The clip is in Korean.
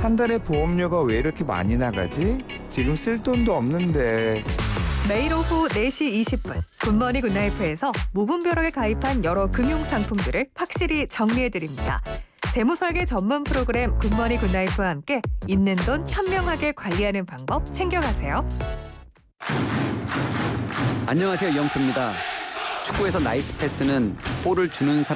한 달에 보험료가 왜 이렇게 많이 나가지? 지금 쓸 돈도 없는데. 매일 오후 4시 20분 굿모닝 굿나이프에서 무분별하게 가입한 여러 금융 상품들을 확실히 정리해드립니다. 재무설계 전문 프로그램 굿모닝 굿나이프와 함께 있는 돈 현명하게 관리하는 방법 챙겨가세요. 안녕하세요, 이영표입니다. 축구에서 나이스 패스는 볼을 주는